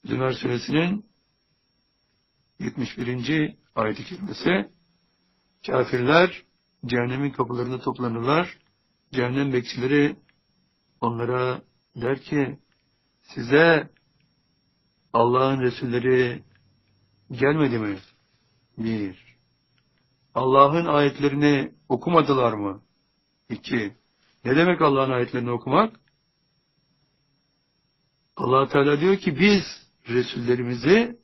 Zümer suresinin 71. ayet-i kerimesi, kafirler cehennemin kapılarında toplanırlar. Cehennem bekçileri onlara der ki, size Allah'ın Resulleri gelmedi mi? 1. Allah'ın ayetlerini okumadılar mı? 2. Ne demek Allah'ın ayetlerini okumak? Allah Teala diyor ki biz Resullerimizi,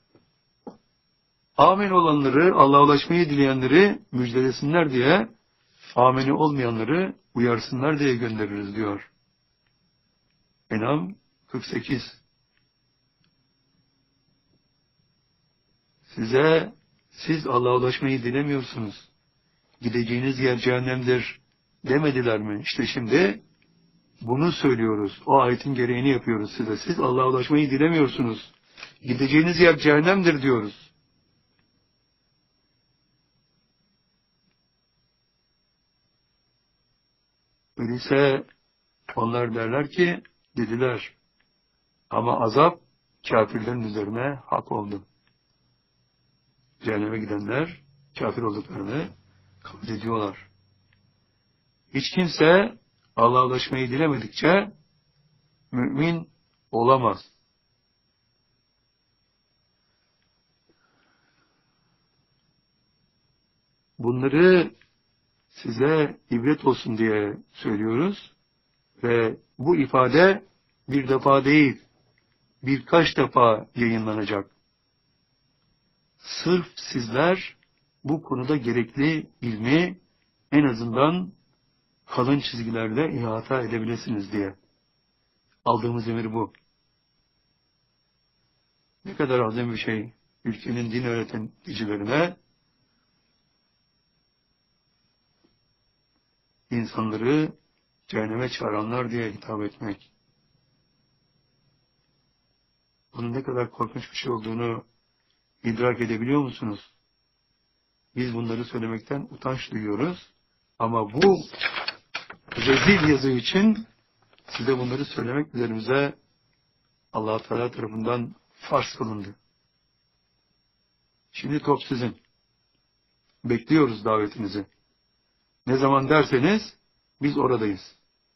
amin olanları, Allah'a ulaşmayı dileyenleri müjdelesinler diye, amini olmayanları uyarsınlar diye göndeririz diyor. En'am 48. Siz Allah'a ulaşmayı dilemiyorsunuz, gideceğiniz yer cehennemdir demediler mi? İşte şimdi bunu söylüyoruz. O ayetin gereğini yapıyoruz size. Siz Allah'a ulaşmayı dilemiyorsunuz, gideceğiniz yer cehennemdir diyoruz. Öyleyse onlar derler ki, dediler, ama azap kafirlerin üzerine hak oldu. Cehenneme gidenler kafir olduklarını kabul ediyorlar. Hiç kimse Allah'a ulaşmayı dilemedikçe mümin olamaz. Bunları size ibret olsun diye söylüyoruz ve bu ifade bir defa değil, birkaç defa yayınlanacak. Sırf sizler bu konuda gerekli ilmi en azından kalın çizgilerle ihata edebilirsiniz diye. Aldığımız emir bu. Ne kadar azim bir şey ülkenin din öğreticilerine insanları cehenneme çağıranlar diye hitap etmek. Bunun ne kadar korkunç bir şey olduğunu idrak edebiliyor musunuz? Biz bunları söylemekten utanç duyuyoruz. Ama bu rezil yazı için size bunları söylemek üzerimize Allah-u Teala tarafından farz kılındı. Şimdi top sizin. Bekliyoruz davetinizi. Ne zaman derseniz biz oradayız.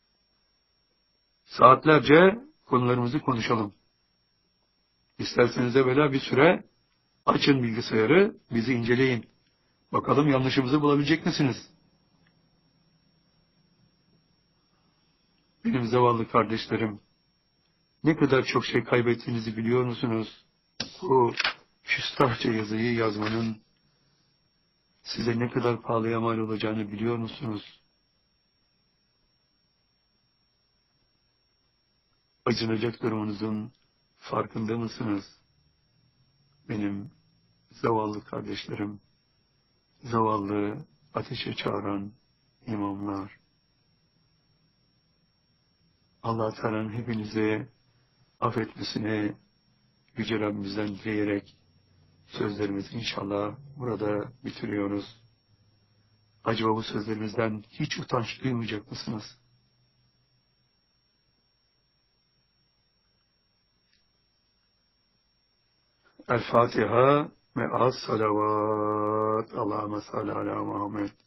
Saatlerce konularımızı konuşalım. İsterseniz evvela bir süre açın bilgisayarı, bizi inceleyin. Bakalım yanlışımızı bulabilecek misiniz? Benim zavallı kardeşlerim, ne kadar çok şey kaybettiğinizi biliyor musunuz? Bu küstahça yazıyı yazmanın size ne kadar pahalıya mal olacağını biliyor musunuz? Acınacak durumunuzun farkında mısınız? Benim zavallı kardeşlerim, zavallı ateşe çağıran imamlar. Allah Teala'nın hepinizi affetmesini Yüce Rabbimizden dileyerek sözlerimizi inşallah burada bitiriyoruz. Acaba bu sözlerimizden hiç utanç duymayacak mısınız? El Fatiha ve as salavat. Allahümme salli ala Muhammed.